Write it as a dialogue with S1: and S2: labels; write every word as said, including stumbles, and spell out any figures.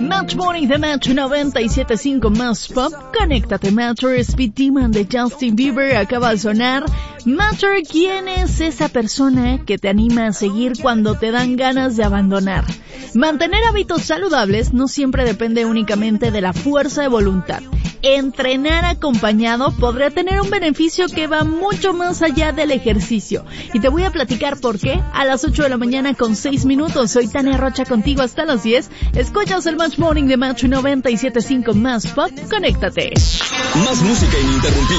S1: Match Morning de Match noventa y siete punto cinco más pop. Conéctate, Matter. Speed Demon de Justin Bieber acaba de sonar. Matter, ¿quién es esa persona que te anima a seguir cuando te dan ganas de abandonar? Mantener hábitos saludables no siempre depende únicamente de la fuerza de voluntad. Entrenar acompañado podría tener un beneficio que va mucho más allá del ejercicio. Y te voy a platicar por qué a las ocho de la mañana con seis minutos. Soy Tania Rocha contigo hasta las diez. Escuchas el Match Morning de Match noventa y siete punto cinco más pop. Conéctate.
S2: Más música ininterrumpida.